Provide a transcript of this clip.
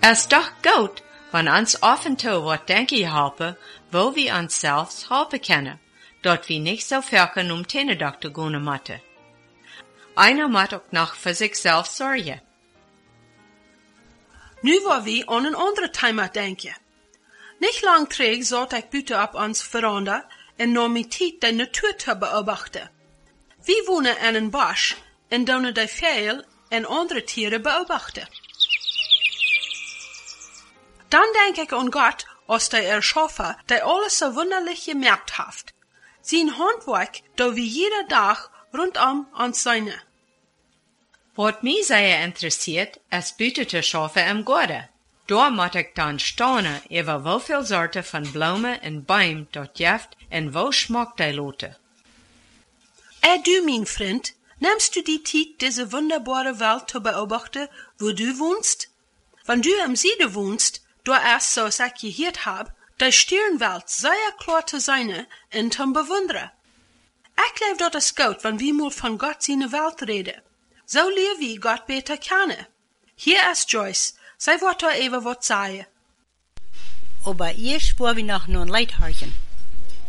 Es doch gut, wenn uns af en toe wat denken helpen, wo wir uns selbst helpen können, dort wir nicht so verken Tennendokter gehen müssen. Einer muss auch noch für sich selbst sorgen. Nu wil we aan een ander thema denken. Niet lang terug zat ik buiten op ons veranda en nam mij tijd de natuur te beobachten. We wonen in een bos en doen de vogel en andere dieren beobachten. Dan denk ik aan God als de Erschaffer, die alles so wunderlich gemerkt heeft. Zijn handwerk dat we jeder dag rondom ons zijn. Wat mij sehr interessiert, is buiten te schaffen im Garten. Daar moet ik dan staunen over hoeveel soorten van bloemen en bomen dat jeft en wo schmeckt die loten. Du, mein Freund, nimmst du die Zeit, diese wunderbare Welt zu beobachten, wo du wohnst? Wenn du am Süden wohnst, da ist, so ich gehört hab, die Stirnwelt sehr klar zu sein und zu bewundern. Ich glaube, das ist gut, wenn wir mal von Gott seine Welt reden. So lernen wir Gott besser kennen. Hier ist Joyce, sie wird da eben was sagen. Aber erst wollen wir noch ein Lied hören.